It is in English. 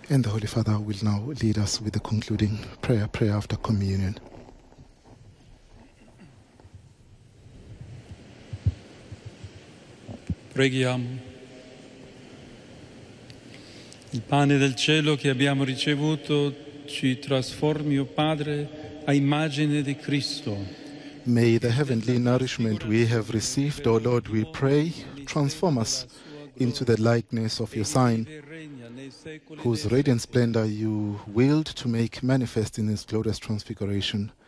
And the Holy Father will now lead us with the concluding prayer after communion. Preghiamo. Il pane del cielo che abbiamo ricevuto ci trasformi, o Padre, a immagine di Cristo. May the heavenly nourishment we have received, O Lord, we pray, transform us into the likeness of your Son, whose radiant splendor you willed to make manifest in his glorious transfiguration.